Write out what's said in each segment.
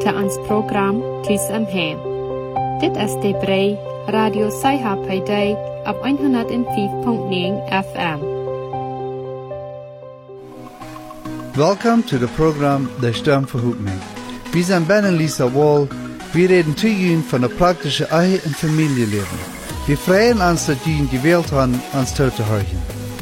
te ons program Tus am Heem. Dit is de Brei Radio Saiha op 105.9 FM. Welcome to the program De Stem Verhoekning. Wir sind Ben und Lisa Wall. Wir reden zu Ihnen von der praktischen Ehe- und Familienleben. Wir freuen uns, dass Sie gewählt haben, uns zuzuhören.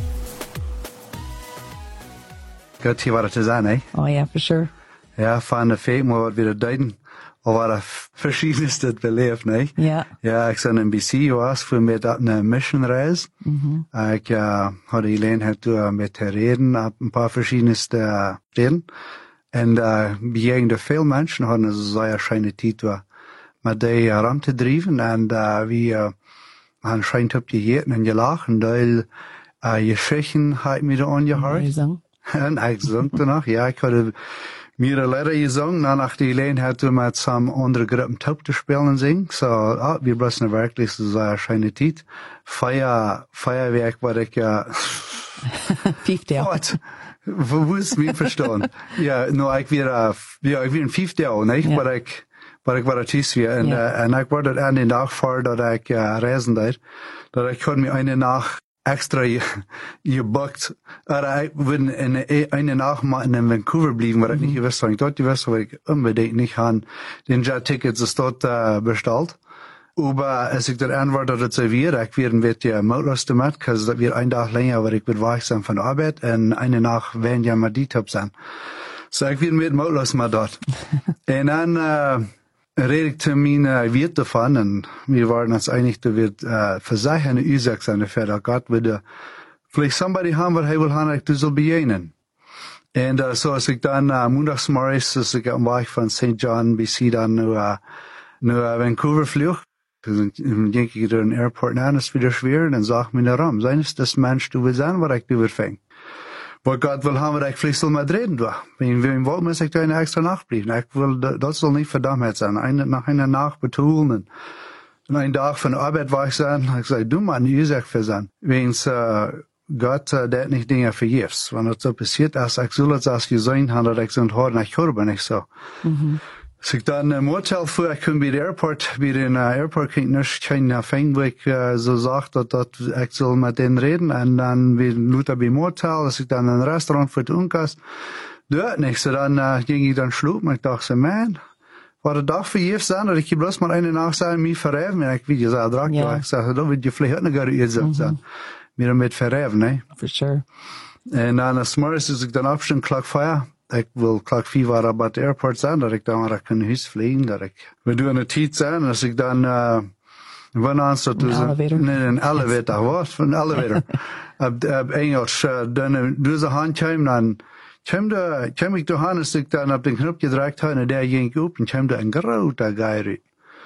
Gut, hier war das sein, eh? Oh yeah, for sure. Ja, van de feet moet wat weer duiden. Al waren verschiedenste beleefd, nee? Ja. Ja, ik ben in BC was voor met een missionreis. Ik had gelegenheid met te reden op een paar verschillende steden. En bejegende veel mensen hadden een zeer schijne tijd met die ram te drijven. En we han schijnt op gegeten en gelachen, weil je schichen had me er aangehoord. En ik zong danach, ja, ik had mir leider gesungen, nach die Gelegenheit, mit some andere Gruppen Taub zu spielen und singen. So, wir müssen wirklich so eine schöne Zeit. Feuerwerk war ich ja. Fünfte. Gott, wo ist mich verstanden? Ja, nur ich wir ein fünfte Jahr, nicht? Ja. War ich der Tisch wir. Und ich war dort an den Tag vor, dass ich reisen da. Dass ich konnte mir eine Nacht extra gebuckt. Aber ich würde eine Nacht mal in Vancouver bleiben, weil ich nicht gewusst habe. Dort gewusst habe, ich unbedingt nicht haben den Jet-Tickets ist dort bestellt. Aber als ich dort antworte, dass ich werden wird ja möglich damit, weil das wird ein Tag länger, aber ich wird wach sein von der Arbeit und eine Nacht werden ja mal die Top sein. So ich werde mit möglich mal dort. Und dann rede ich zu meinen Wirt davon, und wir waren uns einig, da wird für sich eine Ursache sein, dass Gott würde vielleicht somebody haben, was will haben, du soll begegnen. Und so als ich dann montagsmorgens, als ich am Weg von St. John BC dann nach Vancouver flog, dann denke ich durch den Airport an, ist wieder schwer, und dann sag ich mir na rum, sein ist das Mensch, du willst sein, was ich du fängt. Weil Gott will haben, dass ich vielleicht soll mit reden, du. Wenn wir wollen, muss ich da eine extra Nacht bleiben. Ich will, das soll nicht verdammt sein. Nach einer Nacht betonen. Und einen Tag von Arbeit war ich sein. Ich sage, du mal eine Ursache für sein. Wenn's, Gott, der nicht Dinge vergibst. Wenn das so passiert ist, ich soll das gesehen haben, dass ich so ein Haar nach Körper nicht so. Als ich dann im Hotel fuhr, ich komme bei den Airport kann ich nicht kein Fang, wo ich so sagte, dass ich soll mit denen reden. Und dann wir Luther beim Hotel, als ich dann in ein Restaurant für die Unkas, dort nicht. So dann ging ich dann schlafen und ich dachte so, man, war der Tag für Jesus sein, oder ich kann bloß mal eine Nacht sein, mich verräven. Und ich, wie gesagt, ich sage, da wird ja vielleicht auch noch gar nicht sein. Mir damit verräven, ne? For sure. Und dann als morgens, als ich dann aufstehen, Clock Fire. Ich will Clock 4 war bei der Airport sein, dass ich dann mal kann Haus fliegen, dass ich, wir tun eine Zeit sein, dass ich dann, wann ans dat dus een elevator was, een elevator. Op Engels, dan dus hand kwam, dan kwam ik door als ik dan op den knop gedrukt had, en der ging op, en kwam er een grote guy uit.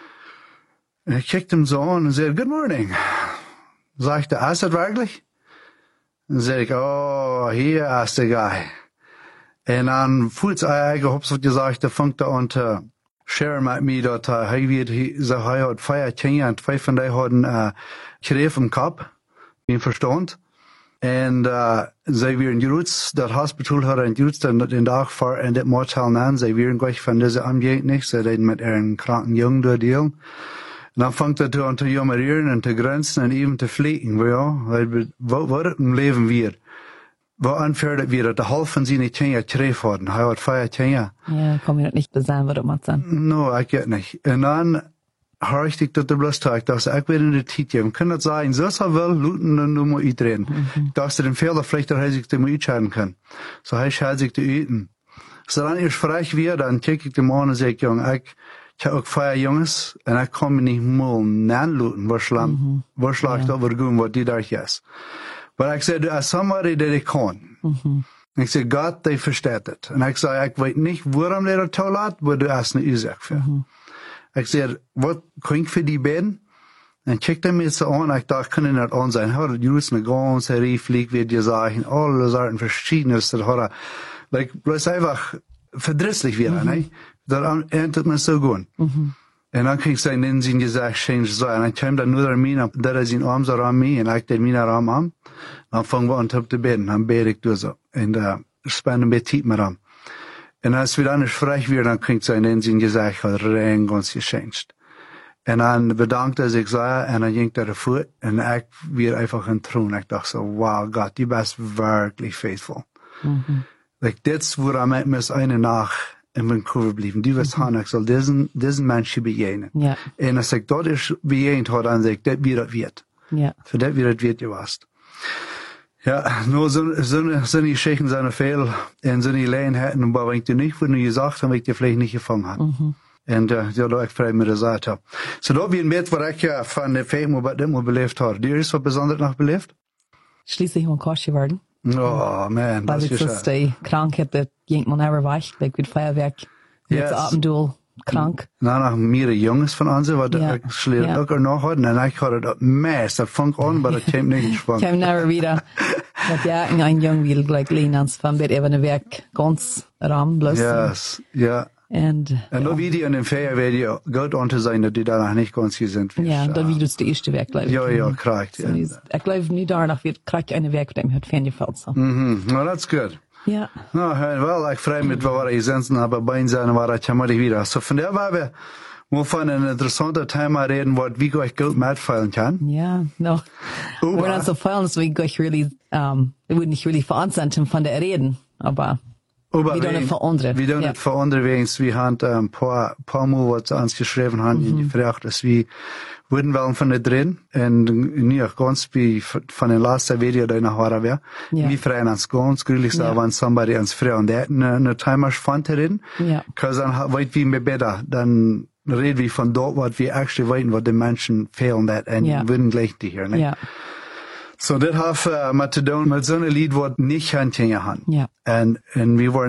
En ik kikte hem zo aan en zei, good morning. Sagte, ist das wirklich? Dann sag ich, oh, hier ist der Guy. Und dann fühlt sich eigentlich, hab's gesagt, der fängt da an zu share mit mir, dass er hat Feiertchen und zwei von denen hatten Krebs im Kopf, im Verstand. Und sie werden gerutzt, das Hospital hat gerutzt, den Tag vor in das Motel an, sie werden gleich von dieser Umgehung nicht, sie reden mit ihren kranken Jungen durchdealen. Und dann fängt er an zu jammerieren und zu grenzen und eben zu fliegen, weil was im Leben wird. Wo anfährt wir, dass der Halb von seinen Kindern Treff hatten. Er hat 4 Kinder. Ja, kann ich nicht besagen, was du machst dann. No, ich geht nicht. Und dann höre ich dich, dass der bloß Tag, dass ich wieder in der Zeit geben. Kann das sein, so er will, luten dann nur mal eintreten. Dass er den Fehler vielleicht auch sich dem entscheiden kann. So heißt er sich zu üten. So dann ich frech wieder, dann check ich dem an und sag, Jung, ich habe auch 4 Jungs, und ich kann mich nicht mal nanluten, was schlägt over gehen, was die da ist. Aber ich sage, du hast somebody, der ich kann. Ich sage, Gott, der versteht das. Und ich sage, ich weiß nicht, warum der das toll hat, aber du hast eine Ursache für. Ich sage, was kann ich für die beten? Dann checkt er mir so an, ich dachte, kann ich nicht an sein. Er hat just eine ganze Rieflieg, wie die sagen, alle Sorten Verschiedenes, das hat bloß einfach verdrisslich wieder, ne? Das erntet man so gut. Und dann kann ich sagen, dann sind gesagt, change so. Und dann kam dann nur an mich, da ist sein Arm so an mich, und ich den meinen Arm an. Dann fangen wir an zu beten, dann bete ich durch so. Und spannen wir Zeit mit an. Und als wir dann nicht frech werden, dann kriegt sein Ensinn gesagt, hat rein ganz geschenkt. Und dann bedankt er sich sehr, und dann ging er davor, und ich wieder einfach in Thron. Ich dachte so, wow, Gott, du bist wirklich faithful. Like, das, woran ich mir eine nach in Vancouver blieben. Du wirst haben, ich soll diesen Menschen begegnen. Ja. Und als ich dort ist begegnet habe, dann sage ich, das wird. Ja. Für das wird gewasst. Ja, nur so eine Geschichten sind viel, und so eine Gelegenheiten, aber wenn ich dir nicht, wo du gesagt hast, wenn ich dir vielleicht nicht gefangen habe. Und, ja, da ich frei mit der Seite habe. So, da wie ein Bild, was ich ja von der Fähigkeit, was ich belebt habe. Dir ist was Besonderes noch belebt? Schließlich mal kostet geworden. Oh, man, Weil das jetzt ist ist die Krankheit, das ging man never weg, like mit Feuerwerk, jetzt Abendduel krank. Nach mir Jungs von uns, was Ja. ich schlicht Ja. auch noch hatten, und ich hatte das Mess, das fängt an, aber das kommt nicht gespannt. Kam never wieder. Dat ja, ein Jung will gleich lehnen ans von Bett eben Werk ganz ram bloß. Yes, ja. Und Und nur wie die in dem Feuerwehr, Gott unter sein, dass die danach nicht ganz hier sind. ja, dann wie das der erste Werk, glaube ich. Ja, korrekt. So, ich glaube, nie danach wird krieg eine Werk, dem hat fan gefällt so. No, that's good. Ja. No, well, ich freue mich, was ich sensen, aber bei uns war das ja wieder. So, von der war wir, von einem interessanten Thema reden, was wie euch Geld mitfallen kann. Ja, no. We're not so feilen, so we gleich really, wir würden nicht really verantworten von der Reden, aber wir tun nicht für andere. Wir tun nicht für andere, wir haben paar Mal, was sie uns geschrieben haben, gefragt, dass wir würden wollen von der drin, und nicht ganz wie von den letzten Video, der nach war, wäre. Ja. Wir freuen uns ganz gründlich, so, wenn somebody uns fragt, und der hat eine Timer fand drin, Ja. because dann weit wie mir besser, dann reden wir von dort, was wir actually weiten, was den Menschen fehlen, und würden gleich die hier, ne? Ja. So, das hat mit zu tun mit so einem Lied, was nicht Handtücher haben. Ja. Und wir wollen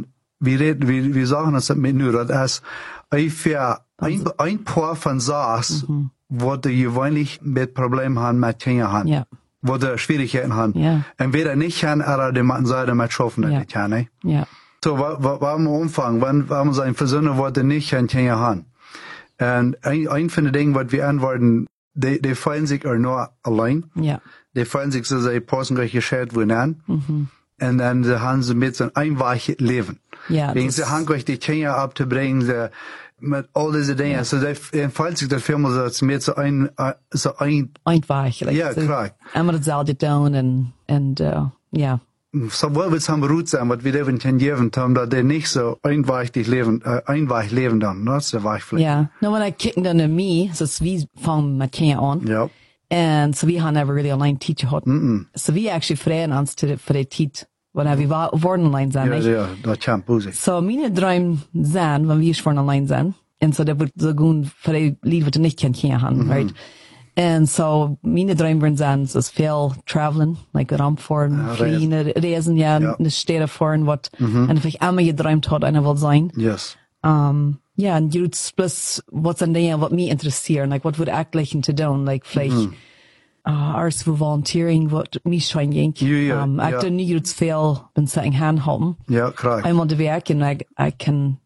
wir sagen uns das mit nur, dass ungefähr ein paar von Saas, wo die gewöhnlich mit Problemen haben, mit Tücher haben. Ja. Wo die Schwierigkeiten haben. Ja. Entweder nicht haben, oder die machen Seite mit schaffen, Ja. nicht haben, ne? Ja. So, warum wir umfangen, wann wir sein Versöhner, wo die nicht Handtücher haben. Und ein von den Dingen, was wir antworten, die fühlen sich auch nur allein. Ja. Die fühlen sich so, sie passen gleich gescheit wo an. Und dann haben sie mit so einem einfachen Leben. Ja. Wegen sie haben gleich die Kinder abzubringen, sie, mit all diese Dinge. So, die fühlen sich das Firma so, als mit so ein, Einfach. Like, ja, so, klar. Einmal das Salz down and, ja. So, wo wir es haben Ruht sein, was wir leben tendieren, haben, da die nicht so einfach leben dann, ne? So weich vielleicht. Ja. No, when I kicked into me, so it's we found my Kenya on. Ja. And so we had never really online teacher hot. So we actually freien uns for the teach when we waren online sein. Ja, das kann Musik. So meine Träume sein, wenn wir schon online sein. Und so da wird so gut für die Lied, was du nicht kennst, haben, right? And so meine Träume werden sein, so viel traveling, like Raumfahren, fliegen, reisen, ja, eine Städte fahren, was, und vielleicht einmal geträumt hat, einer will sein. Yes. Ja, und jetzt plus, was an Dingen, was mich interessieren, like, was würde ich gleichen zu tun, like, vielleicht, ours für Volunteering, was mich schon ging. Ja, ich tue nie jetzt viel, bin so in Hand halten. Ja, klar. Einmal die Werk, und ich kann,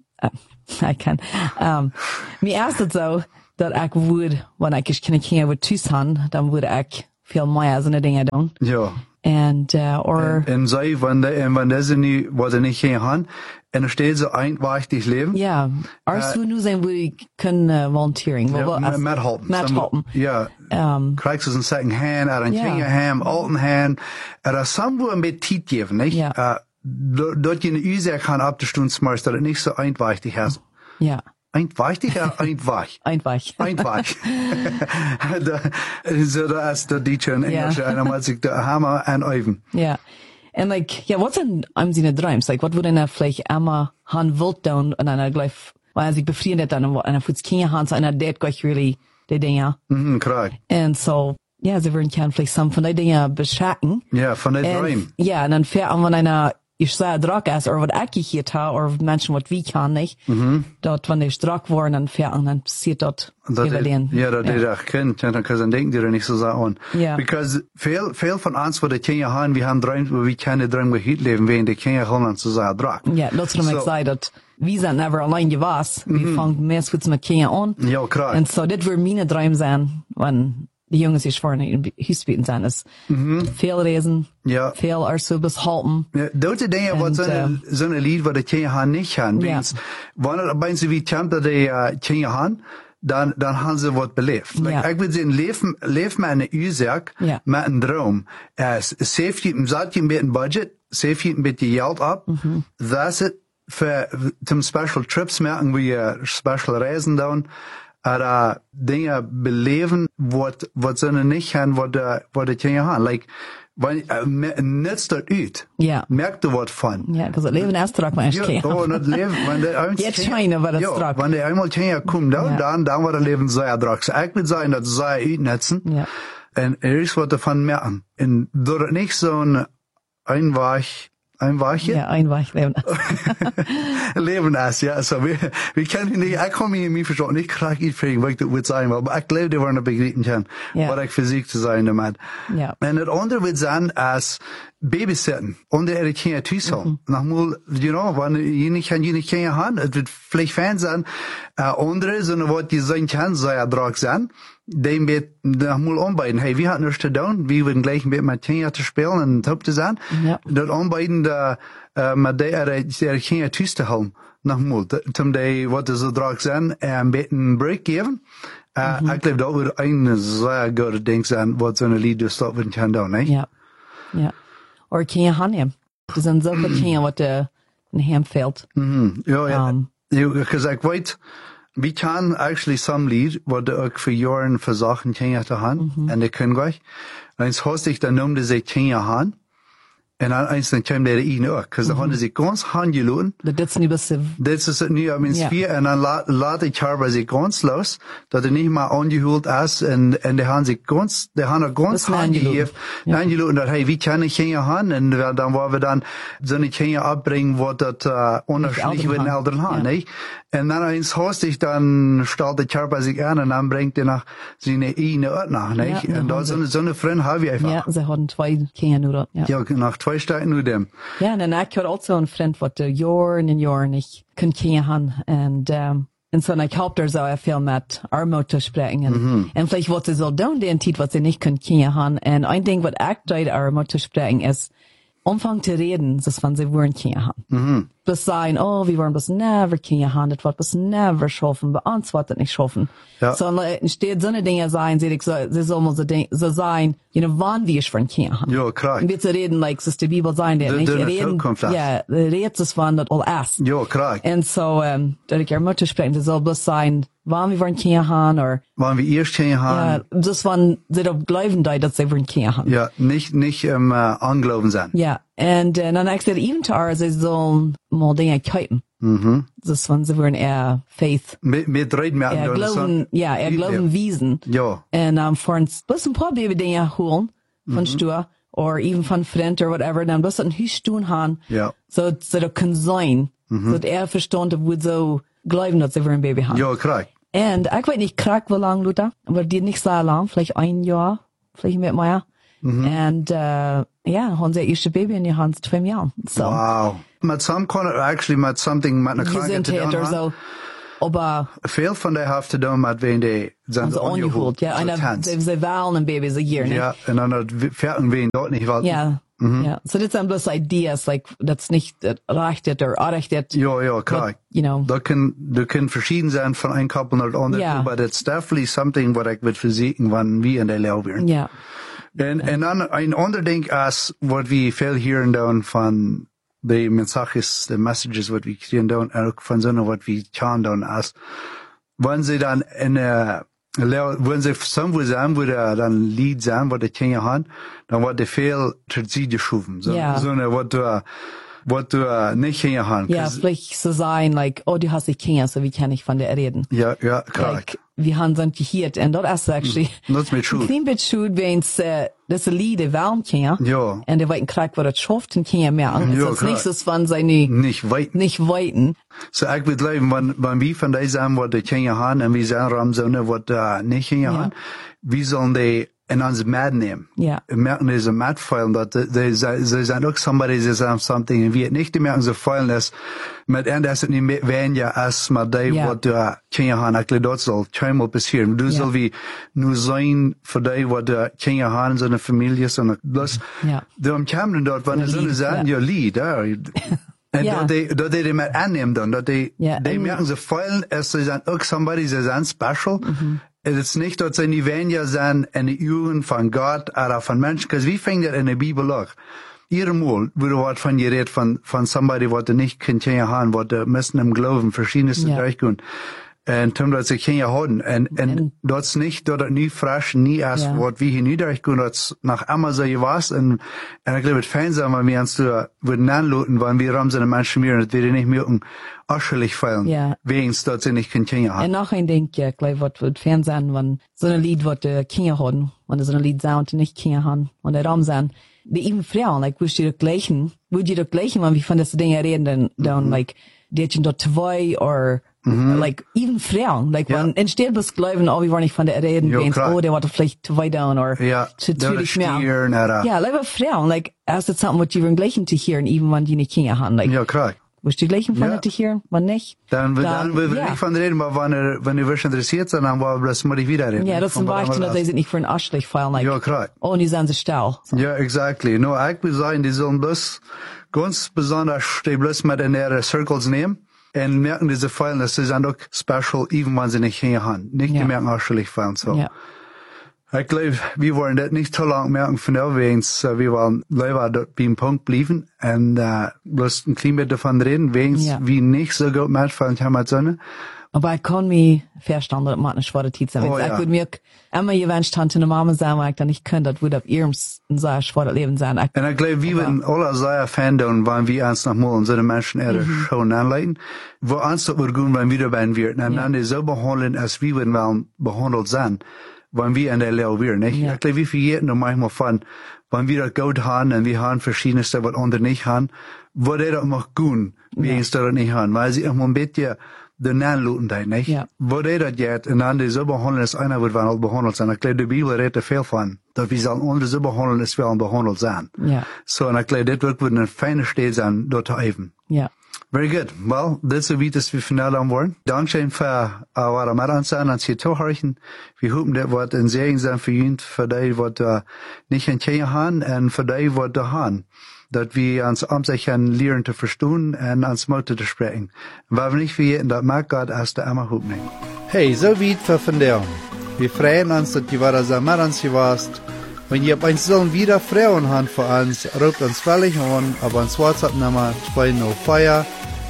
mir erst so, dass ich würde, wenn ich keine Kinder würde zusammen, dann würde ich viel mehr so eine Dinge tun. Ja. And, or, Und sei, wenn das nicht, was er nicht hier haben, und er steht so einfach leben. ja, ours für nur sein, würde ich können, Volunteering, Ja, mithelfen. Mithelfen. Ja. Kriegst du so ein Second Hand, oder ein Ja. Finger Hand, alten Hand, oder somewhere mit Tiet geben, nicht? Ja. Dort je eine Ursache kann ab der Stunde smarst, dass er nicht so einfach hast. ja, Einfach oder einfach? einfach. Einfach. So, da ist der Teacher in Englisch, Ja. einer muss sich der Hammer anüben. Yeah. And like, yeah, what's in I'm seeing dreams? Like, what would einer vielleicht einmal han wild down und einer gleich, weil er sich befriedet dann und einer fürs Kinder han, so einer date gleich really die Dinge. Korrekt. And so, yeah, sie würden kann vielleicht some von den Dingen beschatten. Ja, von der And, Dream. ja, und dann fährt an, wenn einer, ich sage, Druck ist, oder was ich hier habe, oder Menschen, was wie kann nicht. Dort, wenn ich Druck war, dann fährt an, dann passiert dort über den. Ja, das ist auch Kind, dann können denken die nicht so sagen. Ja. Because viel von uns, wo die Kinder haben, wir haben Träume, wo wir keine Träume heute leben, wenn die Kinder haben, zu sagen, Druck. Ja, das ist, was ich sage, dass wir sind never allein gewesen. Wir fangen meistens mit Kindern an. Ja, klar. Und so, das würde meine Träume sein, wenn die Jungs is vorne in Huisbieten zijn, is veel reizen, Ja. veel Arsubus halten. Ja, dat de dingen wat zo'n lied wat de kinderen gaan niet gaan. Ja. Wanneer bij ze wie tempt dat de kinderen gaan, dan gaan ze wat beleefd. Ja. Ik wil zeggen, leef met een uurzaak, Ja. met een droom. Save je, zet je een beetje budget, save je een beetje geld op, dat is het. Voor special trips maken we special reizen doen. Dingen beleven wat ze niet gaan, wat de kinderen gaan. Like, net dat uit. Ja. Merk er wat van. Ja, because het leven is strak maar Ja, eens oh, het leven, wanneer Jetzt schijnen we dat strak. wanneer eenmaal kinderen komen, Ja. dan wordt het leven zeer druk. So, ik wil zeggen dat ze uitnutzen. Ja. En is wat ervan merken. En door het niet zo'n Einwegje? Ja, Einweg leven. Leven is, ja. So, we kennen niet, ik kom hier niet verstaan. Ik krijg iets vragen, wat ik dat moet zijn, maar ik geloof dat we nog begrijpen kan, Ja. wat ik fysiek te zijn damit. Ja. En het andere wil zijn als babysitten, onder er geen thuis haben. Nochmal, wanneer je niet geen haben, het wordt vielleicht fijn zijn, andere, so wat je zijn kan, sehr drag zijn, die met nochmal aanbieden. Hey, wie hat nichts te doen? Wie willen gleich een beetje met kinderen te spelen en top te zijn? Ja. Dat aanbieden, met die er geen thuis te houden. Nochmal, toen die wat zo drag zijn, een beetje een break geven. Ik geloof dat we een zeer goede ding zijn, wat zo'n lied dus dat we kan doen, hè? Ja. Ja. Or kan je gaan hem. Er zijn zulke dingen wat een hem fehlt. Ja, ja. Because ik weet, we kan actually some lied, wat ook voor jaren voor Sachen kunnen te gaan, en die kunnen gleich. Eens host ik, dan noemde ze kunnen gaan, en dan eens dan kwam der in ook, because dan hadden ze ganz handgeloten. Dat is niet besef. Dit is het nu aan mijn Ja. spier, en dan laat ik haar bij zich ganz los, dat er niet meer aangehoeld is, en die gaan zich ganz, die gaan er ganz Dat is handgegeven, Ja. aangeloten, dat hey, wie kan ik kunnen gaan, en dan waar we dan zo'n kinderen opbrengen, wat dat onderschiedlich Eltern met gaan. Eltern gaan, Ja. ne? En dan eens host ik, dan stelt de haar bij zich aan, en dan brengt hij nog zijn ene uit nach, ne? Ja, En dat zo'n vriend heb je einfach. Ja, ze hadden twee kinderen nu dat. Ja. Ja, nach 2 Stunden nur dem. Ja, en ik had also een vriend wat jaren en jaren ik kon kennen. En zo, ik hoop er zo veel met armoede te spreken. En vielleicht wat ze zo doen, die tijd wat ze niet kunnen kennen. En een ding wat ik deed armoede te spreken is, omfang te reden, dus van ze worden kennen. Bis sagen, oh, wir wollen das never kennen, das wird das never schaffen, bei uns wird das nicht schaffen. Ja. Sondern steht so eine Dinge sein, sie soll mal so sein, wann wir schon kennen. Ja, klar. Wir zu reden, like, es ist die Bibel sein, der nicht der reden, Zukunft ist. ja, redet es von, das all ist. Ja, klar. Und so, da ich ja Mutter sprechen, das soll bloß sein, wann wir wollen kennen, oder, Wann wir erst können haben, ja, das wann sie doch glauben, dass sie wollen kennen. ja, nicht anglauben sein. Ja, en dan ik zei, even te haar, ze zullen mal dingen kijken. Dus van ze worden eher faith. Mit reden merken. Er glauben, ja, er glauben wiesen. Ja. En voor ons, bloß een paar baby dingen holen, van stuur, or even van vriend, or whatever, dan bloß een huis doen gaan. Ja. So dat kan zijn. Dat verstand, dat we zo glauben, dat ze weer een baby hebben. Ja, klar. En ik weet niet krak wie lang, Luther, aber die nicht so lang, vielleicht 1 Jahr, vielleicht mit mehr. And, ja, haben sie erste Baby in die Hand 2 Jahren. So. Wow. Met some kind of, actually met something met een krankheid te doen Gesundheit oder haben. so. Aber, Veel van die heeft te doen met wen die zijn also ongeholt, ja. Und sie wählen ein Baby so year, ne? Ja, en dan het verten wen dort nicht, weil, Ja. Ja. So das sind bloß Ideas, like, that's nicht rechtet oder anrechtet. ja, klar. You know. Dat kan verschieden zijn van een koppel naar het andere, Ja. but it's definitely something what ik wil verzieken van wie in de leeuw weer. Ja. En dan een ander ding als wat we veel horen doen van de mensajes, de messages wat we krijgen doen, en ook van zo'n wat we kan doen als, wanneer ze dan wanneer ze somewhere zijn, wo dan lied zijn, wat de kinderen gaan, dan wordt er veel terzijde geschoven. Ja. Zo'n wat du nicht kinderen gaan. Ja, vielleicht so sein, like, oh, du hast die Kinder, so wie kann ich von der reden? Ja, klar. Like, wir haben sind gehört, and that is actually, Dat is met een schuld. klein beetje schuld, wens, dat is een lied, warm Kinder. Ja. En de weiten krijgt wat het schafft, en Kinder merken. Ja, Het is klar. niet zo van zijn nu, Nicht weit. nicht weiten. So ik wil leven, wanneer wie van die zijn wat de kinderen gaan, en wie zijn ram zo'n wat niet kinderen gaan, wie zullen die en dan ze mad nemen. Ja. Merken diese mad feilen, dat ze zijn ook somebody ze zijn something en wie het niet merken ze feilen is, met en dat is het niet weniger als maar die wat du ken je gaan, ik dat zal tweemaal passeren. Du zal wie nu zijn voor die wat du ken je gaan in zijn familie, en dus, de kameren dort, wanneer ze zijn, je lied, daar. En dat die met aannemen dan, dat die merken ze feilen, als ze zijn ook somebody, ze zijn special. Het is niet dat ze niet weniger zijn in de uren van God of van mensen, because wie vindt dat in de Bibel ook? Eenmaal wurde wat van geredet van somebody wat er nicht kan haben, wat müssen im Glauben verschiedenes durchgehen. En toen dat ze geen houden. En dat is niet, dat het niet frisch, niet als wat we hier niet durchgehen, dat is nach immer so was. En ik geloof het fijn zijn, wenn wir uns da würden anloten, wenn wir haben so eine Menschen mehr, dat wir nicht mehr ascherlich fallen. Wegen dat ze nicht können haben. En nog een ding, ik geloof wat het fijn zijn, wenn so een lied wat de kinderen houden, wenn so een lied zijn wat niet kinderen hebben, wenn de ram zijn. Die even Frauen, like, würd je das gleichen, wenn wir von diesen Dingen reden, dann, like, die hätten dort zwei, or, like, even Frauen, like, wenn, entsteht was glauben, oh, wir wollen nicht von der reden, oh, der war vielleicht zwei down, or, zu viel mehr. Ja, like, Frauen, like, as it's something what you were gleichen zu hören, even wenn die nicht Kinder haben, like. Ja, klar. Willst du gleichen von der zu hören, wenn nicht? Dann will wir nicht von reden, aber wenn ihr wirklich interessiert seid, dann wollen wir das mal wieder reden. Ja, das zum Beispiel, dass sie sind nicht für ein Arschlich fallen, like, ja, klar. Oh, die sind so still. So. Ja, exactly. No, ich will sagen, die sollen bloß, ganz besonders, die bloß mit in ihre Circles nehmen, und merken diese Fallen, dass sie sind auch special, even wenn sie nicht hinhauen. Nicht die merken arschlich fallen, so. Ja. Ich glaube, wir wollen das nicht so lange merken von der wegen, wir wollen lieber dort beim Punkt bleiben und bloß ein klein bisschen davon reden, wegen wie nicht so gut mitfallen haben mit Sonne. Aber ich kann mich verstanden, dass man eine schwere Zeit sein. Ich würde mir immer gewünscht haben, eine Mama sein, weil ich dann nicht könnte, das würde auf ihrem sehr schweres Leben sein. Und ich glaube, wir würden alle sehr Fan tun, wenn wir uns nochmal unsere Menschen ihre Schuhe anleiten, wo uns das wird gut, wenn wir dabei werden, und dann die so behandeln, als wir wollen behandelt sein. Wenn wir in der Lehre wären, nicht? Ich glaube, wir vergessen noch manchmal von, wenn wir das gut haben, und wir haben verschiedenes, was andere nicht haben, wo die das auch gut, wie uns das nicht haben, weil sie immer ein bisschen den anluten da, nicht? Ja. Wo die das jetzt, und dann die so behandeln, als einer wird auch behandelt sein. Ich glaube, die Bibel redet viel von, dass wir sollen andere so behandeln, als wir behandelt sein. Ja. So, und ich glaube, das wird eine feine Stelle sein, dort zu helfen. Ja. Very good. Well, dit is wie dat we vandaag aan worden. Dankzij voor wat met ons zijn, als je toehoren. We hopen dat wat een zegen zijn voor jullie, voor die wat niet in Kenia gaan en voor die wat er gaan. Dat we ons om zich gaan leren te verstaan en ons moeten te spreken. Waar we niet vergeten, dat maakt God als de immer hoop neemt. Hey, zo wie het voor vandaag. We freuen ons dat je wat zo met ons warst. Wenn ihr bei uns sollen wieder Frauen haben für uns, ruft uns völlig an, aber uns WhatsApp-Nummer 204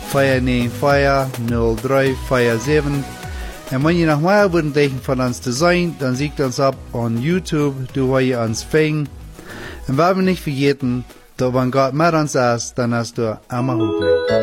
495 0347. Und wenn ihr noch mehr Wunderlichen von uns zu sein, dann siegt uns ab on YouTube, wo ihr uns fängt. Und wenn wir nicht vergeten, dass wenn Gott mit uns ist, dann hast du immer Hoffnung.